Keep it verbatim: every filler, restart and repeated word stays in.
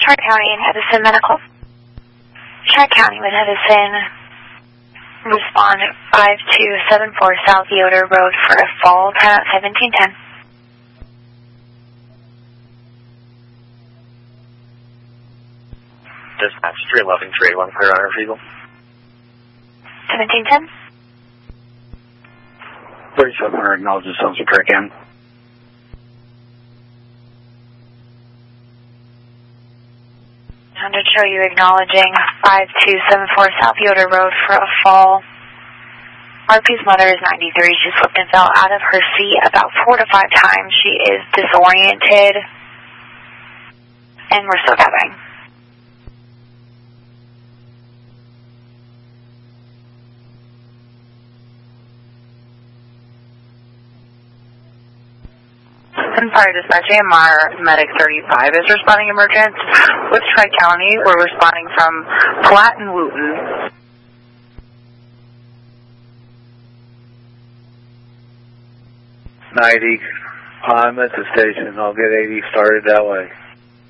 Tri-County and Edison Medical. Tri-County with Edison. Respond five two seven four South Yoder Road for a fall, time at seventeen ten. Dispatch three eleven, three eleven, clear on retrieval. seventeen ten. thirty-seven hundred, acknowledge the Sunset Creek in. one hundred show you acknowledging five two seven four South Yoder Road for a fall. R P's mother is ninety-three. She slipped and fell out of her seat about four to five times. She is disoriented, and we're still gathering. Empire Dispatch, A M R Medic thirty-five is responding emergent. With Tri-County, we're responding from Platt and Wooten. ninety, I'm at the station. I'll get eighty started that way.